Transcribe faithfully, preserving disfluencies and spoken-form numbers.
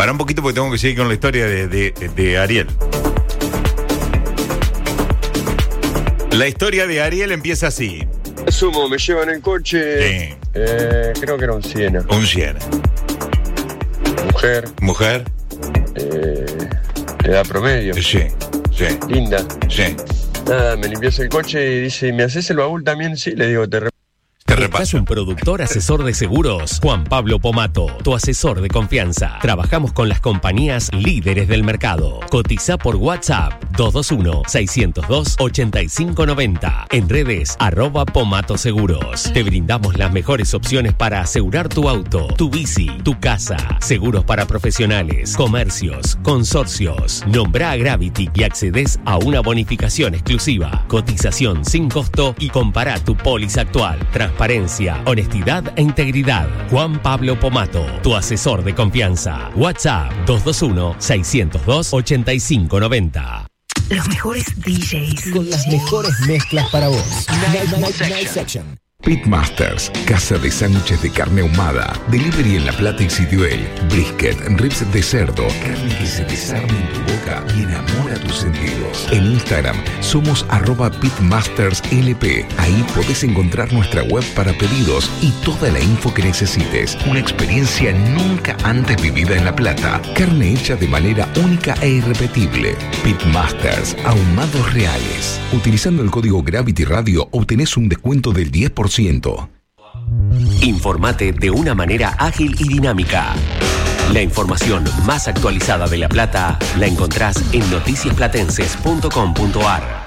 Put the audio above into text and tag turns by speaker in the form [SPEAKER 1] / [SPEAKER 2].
[SPEAKER 1] Para un poquito porque tengo que seguir con la historia de, de, de Ariel. La historia de Ariel empieza así.
[SPEAKER 2] Sumo, me llevan en coche.
[SPEAKER 1] Sí.
[SPEAKER 2] Eh, creo que era un Siena.
[SPEAKER 1] Un Siena.
[SPEAKER 2] Mujer.
[SPEAKER 1] Mujer.
[SPEAKER 2] Eh, edad promedio.
[SPEAKER 1] Sí, sí.
[SPEAKER 2] Linda.
[SPEAKER 1] Sí.
[SPEAKER 2] Nada, me limpias el coche y dice, ¿me haces el baúl también? Sí, le digo, te re...
[SPEAKER 1] Te
[SPEAKER 3] ¿Estás
[SPEAKER 1] repaso.
[SPEAKER 3] un productor asesor de seguros? Juan Pablo Pomato, tu asesor de confianza. Trabajamos con las compañías líderes del mercado. Cotiza por WhatsApp dos dos uno, seis cero dos, ocho cinco nueve cero. En redes, arroba Pomato Seguros. Te brindamos las mejores opciones para asegurar tu auto, tu bici, tu casa. Seguros para profesionales, comercios, consorcios. Nombra a Gravity y accedes a una bonificación exclusiva. Cotización sin costo y compara tu póliza actual. Transparencia, honestidad e integridad. Juan Pablo Pomato, tu asesor de confianza. WhatsApp dos dos uno, seis cero dos, ocho cinco nueve cero.
[SPEAKER 4] Los mejores D Js.
[SPEAKER 5] Con las mejores mezclas para vos. Night, night, night, night section.
[SPEAKER 6] Pitmasters, casa de sándwiches de carne ahumada. Delivery en La Plata y Cityuel. Brisket, ribs de cerdo. Carne que se desarma en tu boca y enamora tus sentidos. En Instagram somos arroba pitmasterslp. Ahí podés encontrar nuestra web para pedidos y toda la info que necesites. Una experiencia nunca antes vivida en La Plata. Carne hecha de manera única e irrepetible. Pitmasters, ahumados reales. Utilizando el código Gravity Radio obtenés un descuento del diez por ciento.
[SPEAKER 3] Informate de una manera ágil y dinámica. La información más actualizada de La Plata la encontrás en noticias platenses punto com punto ar.